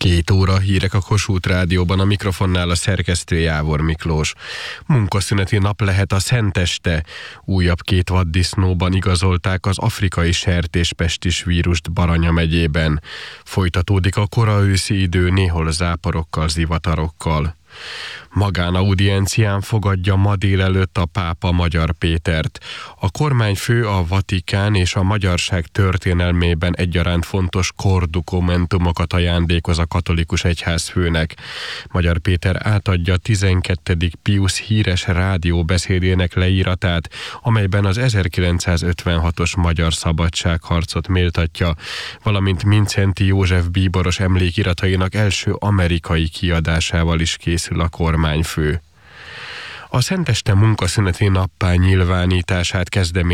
2 óra hírek a Kossuth Rádióban, a mikrofonnál a szerkesztő Jávor Miklós. Munkaszüneti nap lehet a Szenteste. Újabb 2 vaddisznóban igazolták az afrikai sertéspestis vírust Baranya megyében. Folytatódik a kora őszi idő, néhol záporokkal, zivatarokkal. Magánaudiencián fogadja ma délelőtt a pápa Magyar Pétert. A kormányfő a Vatikán és a magyarság történelmében egyaránt fontos kordokumentumokat ajándékoz a katolikus egyházfőnek. Magyar Péter átadja 12. Piusz híres rádióbeszédének leíratát, amelyben az 1956-os magyar szabadságharcot méltatja, valamint Mindszenty József bíboros emlékiratainak első amerikai kiadásával is készül a kormányfő. A Szenteste munkaszüneti nappá nyilvánítását